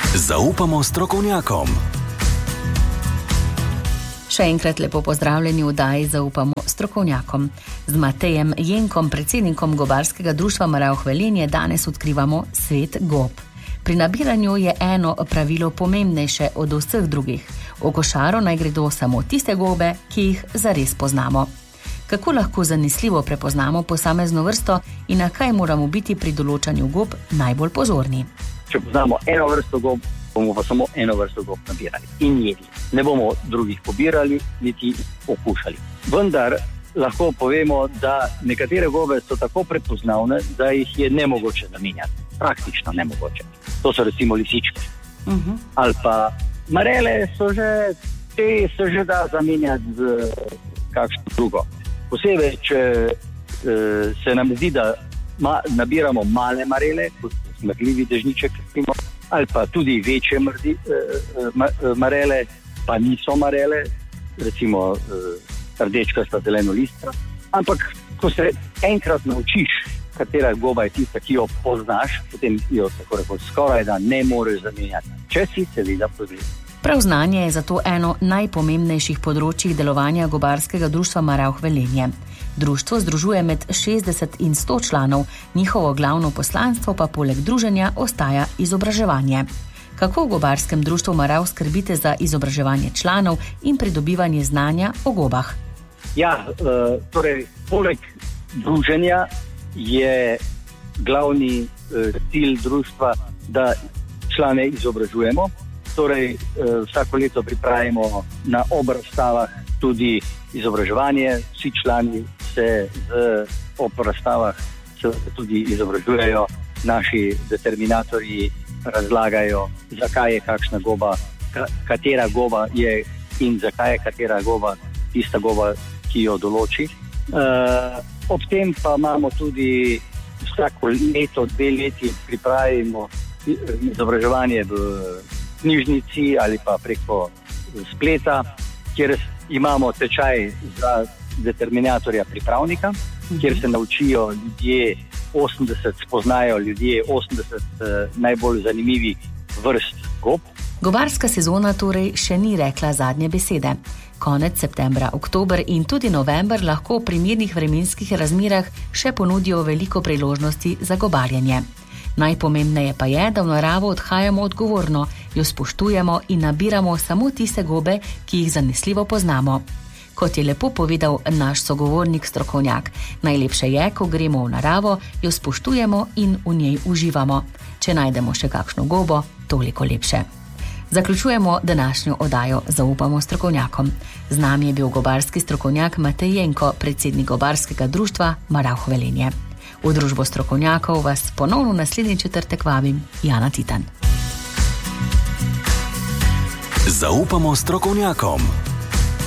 Zaupamo strokovnjakom. Še enkrat lepo pozdravljeni v oddaji Zaupamo strokovnjakom. Z Matejem Jenkom, predsednikom Gobarskega društva Maravh Velenje, danes odkrivamo svet gob. Pri nabiranju je eno pravilo pomembnejše od vseh drugih. V košaro naj gredo samo tiste gobe, ki jih zares poznamo. Kako lahko zanesljivo prepoznamo posamezno vrsto in na kaj moramo biti pri določanju gob najbolj pozorni? Če poznamo eno vrsto gob, bomo pa samo eno vrsto gob nabirali in jedli. Ne bomo drugih pobirali, niti okušali. Vendar lahko povemo, da nekatere gobe so tako prepoznavne, da jih je nemogoče zamenjati. Praktično nemogoče. To so recimo lisičke. Ali pa marele se že da zamenjati z kakšno drugo. Posebej, če se nam zdi, da nabiramo male marele, kot smrljivi dežniček, ali pa tudi večje marele, pa niso marele, recimo rdečkasta zelenolista. Ampak, ko se enkrat naučiš, katera goba je tista, ki jo poznaš, potem jo tako rekoč skoraj da ne moreš zamenjati. Če si seveda pozri. Prav znanje je zato eno najpomembnejših področjih delovanja Gobarskega društva Maravh Velenje. Društvo združuje med 60 in 100 članov, njihovo glavno poslanstvo pa poleg druženja ostaja izobraževanje. Kako v Gobarskem društvu Maravh skrbite za izobraževanje članov in pridobivanje znanja o gobah? Ja, torej, poleg druženja je glavni cilj društva, da člane izobražujemo. Torej, vsako leto pripravimo na razstavah tudi izobraževanje. Vsi člani se ob razstavah tudi izobražujejo. Naši determinatorji razlagajo, zakaj je kakšna goba, katera goba je in zakaj je katera goba tista goba, ki jo določi. Ob tem pa imamo tudi vsako leto, 2 leti pripravimo izobraževanje v knjižnici ali pa preko spleta, kjer imamo tečaj za determinatorja pripravnika, kjer se naučijo ljudje 80, spoznajo ljudje 80 najbolj zanimivih vrst gob. Gobarska sezona torej še ni rekla zadnje besede. Konec septembra, oktober in tudi november lahko v primernih vremenskih razmerah še ponudijo veliko priložnosti za gobarjenje. Najpomembneje pa je, da v naravo odhajamo odgovorno, jo spoštujemo in nabiramo samo tiste gobe, ki jih zanesljivo poznamo. Kot je lepo povedal naš sogovornik strokovnjak, najlepše je, ko gremo v naravo, jo spoštujemo in v njej uživamo. Če najdemo še kakšno gobo, toliko lepše. Zaključujemo današnjo oddajo Zaupamo strokovnjakom. Z nami je bil gobarski strokovnjak Matej Jenko, predsednik Gobarskega društva Maravh Velenje. V družbo strokovnjakov vas ponovno naslednji četrtek vabim, Jana Titan. Zaupamo strokovnjakom.